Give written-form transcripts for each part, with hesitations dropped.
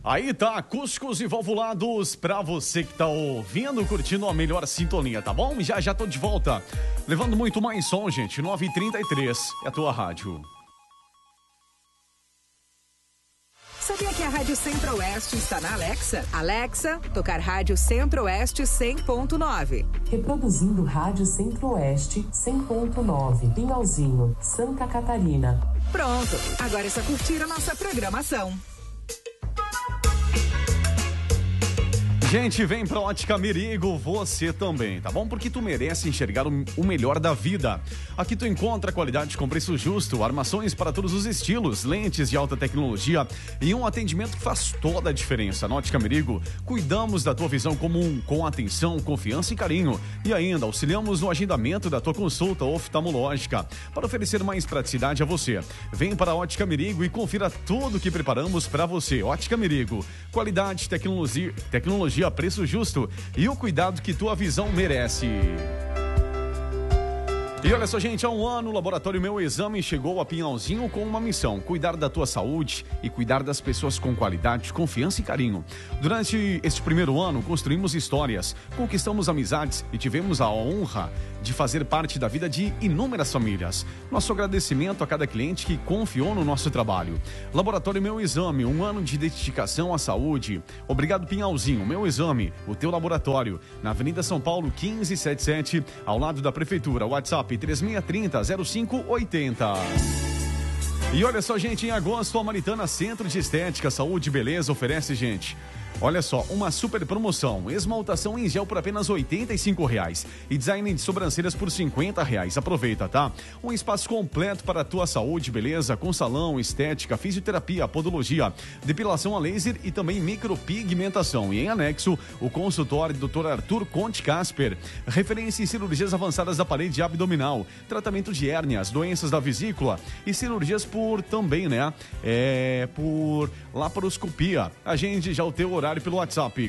Aí tá, acústicos e valvulados pra você que tá ouvindo, curtindo a melhor sintonia, tá bom? Já tô de volta, levando muito mais som, gente. 9h33 é a tua rádio. Sabia que a Rádio Centro-Oeste está na Alexa? Alexa, tocar Rádio Centro-Oeste 100.9. Reproduzindo Rádio Centro-Oeste 100.9, Pinhalzinho, Santa Catarina. Pronto, agora é só curtir a nossa programação. Gente, vem pra Ótica Merigo, você também, tá bom? Porque tu merece enxergar o melhor da vida. Aqui tu encontra qualidade com preço justo, armações para todos os estilos, lentes de alta tecnologia e um atendimento que faz toda a diferença. Na Ótica Merigo, cuidamos da tua visão comum com atenção, confiança e carinho. E ainda auxiliamos no agendamento da tua consulta oftalmológica para oferecer mais praticidade a você. Vem para a Ótica Merigo e confira tudo que preparamos para você. Ótica Merigo, qualidade, tecnologia a preço justo e o cuidado que tua visão merece. E olha só, gente, há um ano o Laboratório Meu Exame chegou a Pinhalzinho com uma missão: cuidar da tua saúde e cuidar das pessoas com qualidade, confiança e carinho. Durante este primeiro ano, construímos histórias, conquistamos amizades e tivemos a honra de fazer parte da vida de inúmeras famílias. Nosso agradecimento a cada cliente que confiou no nosso trabalho. Laboratório Meu Exame, um ano de dedicação à saúde. Obrigado, Pinhalzinho. Meu Exame, o teu laboratório, na Avenida São Paulo 1577, ao lado da Prefeitura. WhatsApp 3630-0580. E olha só, gente, em agosto a Maritana Centro de Estética, Saúde e Beleza oferece, gente, olha só, uma super promoção: esmaltação em gel por apenas R$ 85 e design de sobrancelhas por R$ 50. Aproveita, tá? Um espaço completo para a tua saúde e beleza, com salão, estética, fisioterapia, podologia, depilação a laser e também micropigmentação. E em anexo, o consultório do Dr. Arthur Conte Casper, referência em cirurgias avançadas da parede abdominal, tratamento de hérnias, doenças da vesícula e cirurgias por também, né? Por laparoscopia. Agende já o teu horário pelo WhatsApp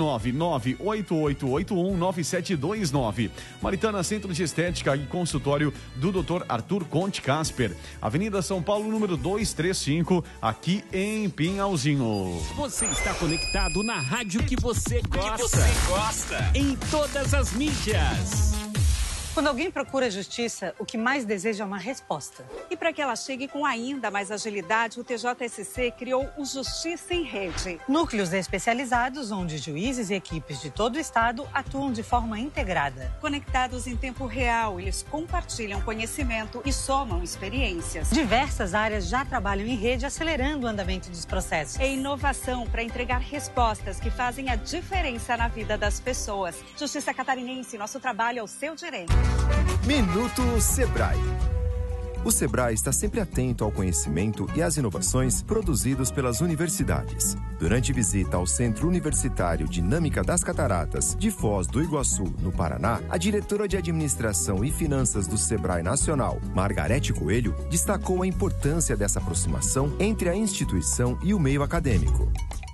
49988819729. Maritana Centro de Estética e consultório do Dr. Arthur Conte Casper, Avenida São Paulo, número 235, aqui em Pinhalzinho. Você está conectado na rádio que você gosta. Em todas as mídias. Quando alguém procura justiça, o que mais deseja é uma resposta. E para que ela chegue com ainda mais agilidade, o TJSC criou o Justiça em Rede. Núcleos especializados onde juízes e equipes de todo o estado atuam de forma integrada. Conectados em tempo real, eles compartilham conhecimento e somam experiências. Diversas áreas já trabalham em rede, acelerando o andamento dos processos. É inovação para entregar respostas que fazem a diferença na vida das pessoas. Justiça Catarinense, nosso trabalho é o seu direito. Minuto Sebrae. O Sebrae está sempre atento ao conhecimento e às inovações produzidos pelas universidades. Durante visita ao Centro Universitário Dinâmica das Cataratas, de Foz do Iguaçu, no Paraná, a diretora de Administração e Finanças do Sebrae Nacional, Margarete Coelho, destacou a importância dessa aproximação entre a instituição e o meio acadêmico.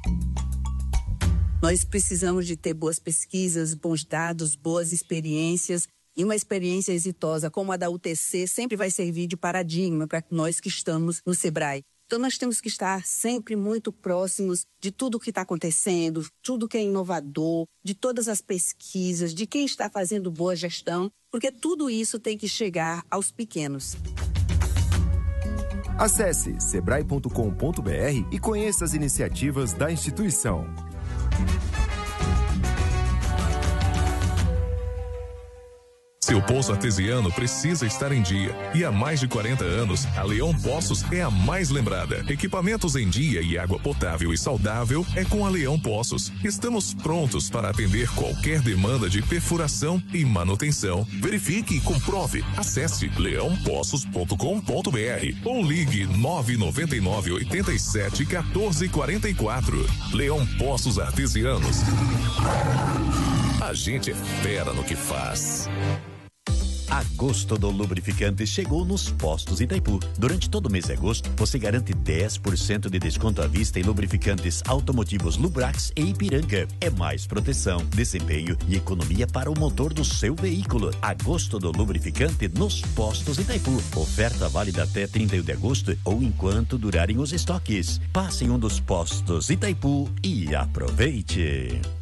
Nós precisamos de ter boas pesquisas, bons dados, boas experiências. E uma experiência exitosa como a da UTC sempre vai servir de paradigma para nós que estamos no Sebrae. Então, nós temos que estar sempre muito próximos de tudo que está acontecendo, tudo que é inovador, de todas as pesquisas, de quem está fazendo boa gestão, porque tudo isso tem que chegar aos pequenos. Acesse sebrae.com.br e conheça as iniciativas da instituição. Seu poço artesiano precisa estar em dia. E há mais de 40 anos, a Leão Poços é a mais lembrada. Equipamentos em dia e água potável e saudável é com a Leão Poços. Estamos prontos para atender qualquer demanda de perfuração e manutenção. Verifique e comprove. Acesse leãopoços.com.br ou ligue 999 87 14 44. Leão Poços Artesianos. A gente é fera no que faz. Agosto do lubrificante chegou nos postos Itaipu. Durante todo o mês de agosto, você garante 10% de desconto à vista em lubrificantes automotivos Lubrax e Ipiranga. É mais proteção, desempenho e economia para o motor do seu veículo. Agosto do lubrificante nos postos Itaipu. Oferta válida até 31 de agosto ou enquanto durarem os estoques. Passe em um dos postos Itaipu e aproveite.